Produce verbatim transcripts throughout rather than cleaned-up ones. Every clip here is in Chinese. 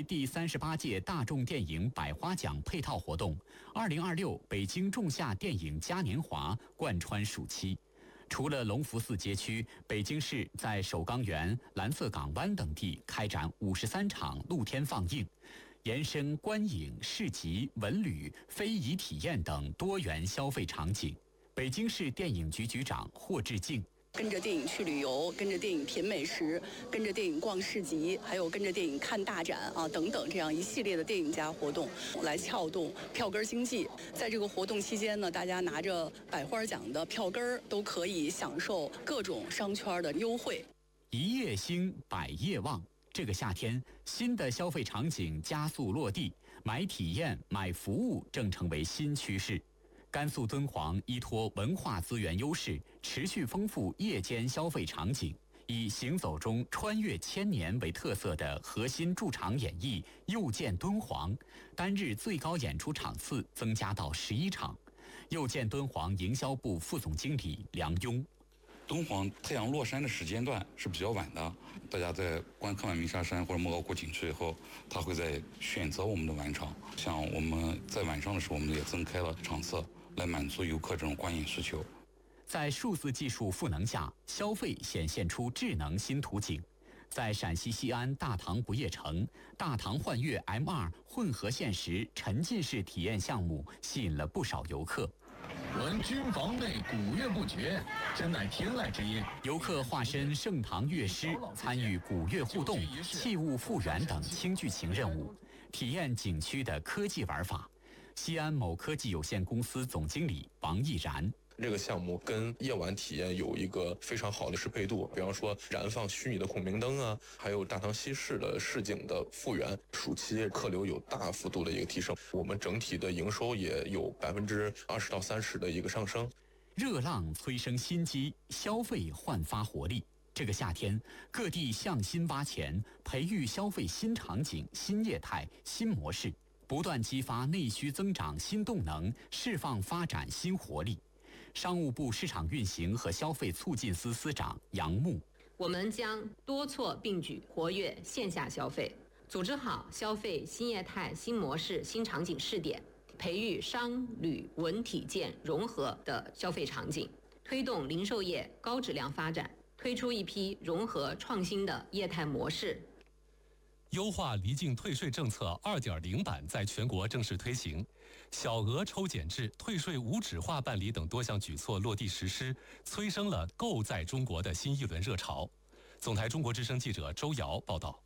第三十八届大众电影百花奖配套活动，二零二六北京仲夏电影嘉年华贯穿暑期。除了隆福寺街区，北京市在首钢园、蓝色港湾等地开展五十三场露天放映，延伸观影、市集、文旅、非遗体验等多元消费场景。北京市电影局局长霍志敬。 跟着电影去旅游，跟着电影品美食，跟着电影逛市集，还有跟着电影看大展啊等等，这样一系列的电影节活动来撬动票根经济。在这个活动期间呢，大家拿着百花奖的票根都可以享受各种商圈的优惠。 一夜兴，百业旺。这个夏天，新的消费场景加速落地，买体验、买服务正成为新趋势。甘肃敦煌依托文化资源优势，持续丰富夜间消费场景，以行走中穿越千年为特色的核心驻场演绎又见敦煌，单日最高演出场次增加到十一场。又见敦煌营销部副总经理梁庸。 敦煌太阳落山的时间段是比较晚的，大家在观看完鸣沙山或者莫高窟景区以后，他会在选择我们的晚场。像我们在晚上的时候，我们也增开了场次，来满足游客这种观影需求。 在数字技术赋能下，消费显现出智能新图景。在陕西西安大唐不夜城，大唐幻乐 M 二 混合现实沉浸式体验项目吸引了不少游客。 闻君房内鼓乐不绝，真乃天籁之音。 游客化身盛唐乐师，参与鼓乐互动、器物复原等轻剧情任务，体验景区的科技玩法。西安某科技有限公司总经理王毅然。 这个项目跟夜晚体验有一个非常好的适配度，比方说燃放虚拟的孔明灯啊，还有大唐西市的市井的复原，暑期客流有大幅度的一个提升，我们整体的营收也有百分之二十到三十的一个上升。 热浪催生新机，消费焕发活力。这个夏天，各地向新挖钱，培育消费新场景、新业态、新模式，不断激发内需增长新动能，释放发展新活力。商务部市场运行和消费促进司司长杨牧， 我们将多措并举，活跃线下消费，组织好消费新业态、新模式、新场景试点，培育商旅文体健融合的消费场景，推动零售业高质量发展，推出一批融合创新的业态模式。 优化离境退税政策 二点零 版在全国正式推行，小额抽检制、退税无纸化办理等多项举措落地实施，催生了购在中国的新一轮热潮。总台中国之声记者周瑶报道。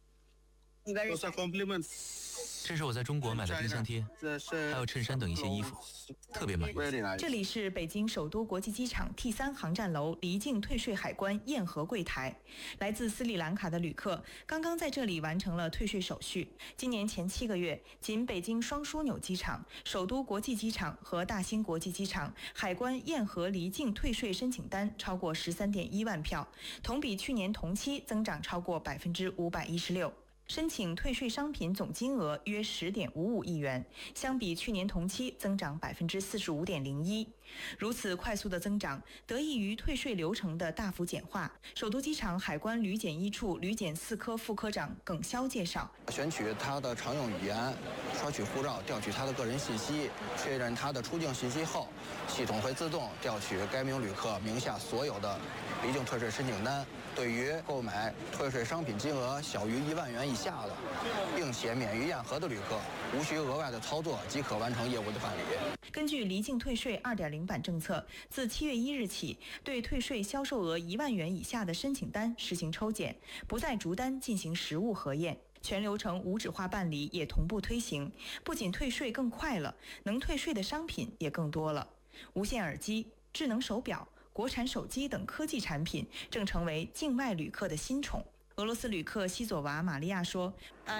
这是我在中国买的冰箱贴，还有衬衫等一些衣服，特别满意。 这里是北京首都国际机场 T 三航站楼离境退税海关验核柜台，来自斯里兰卡的旅客刚刚在这里完成了退税手续。今年前七个月，仅北京双枢纽机场、首都国际机场和大兴国际机场海关验核离境退税申请单超过十三点一万票，同比去年同期增长超过百分之五百一十六。申请退税商品总金额约十点五五亿元，相比去年同期增长百分之四十五点零一。如此快速的增长，得益于退税流程的大幅简化。首都机场海关旅检一处旅检四科副科长耿潇介绍： 选取他的常用语言，刷取护照，调取他的个人信息，确认他的出境信息后，系统会自动调取该名旅客名下所有的离境退税申请单。对于购买退税商品金额小于一万元以下的，并且免于验核的旅客，无需额外的操作即可完成业务的办理。 根据离境退税 二点零 版政策，自七月一日起，对退税销售额一万元以下的申请单实行抽检，不再逐单进行实物核验。全流程无纸化办理也同步推行，不仅退税更快了，能退税的商品也更多了。无线耳机、智能手表、国产手机等科技产品正成为境外旅客的新宠。俄罗斯旅客西佐娃玛利亚说：“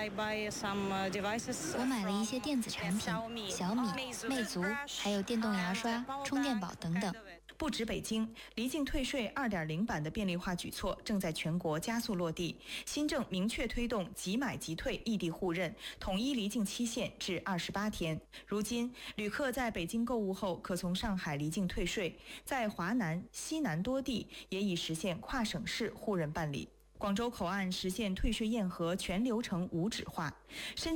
我买了一些电子产品，小米、魅族，还有电动牙刷、充电宝等等。” 不止北京，离境退税 二点零 版的便利化举措正在全国加速落地。新政明确推动即买即退异地互认，统一离境期限至二十八天。如今，旅客在北京购物后，可从上海离境退税，在华南、西南多地也已实现跨省市互认办理。广州口岸实现退税验核全流程无纸化。申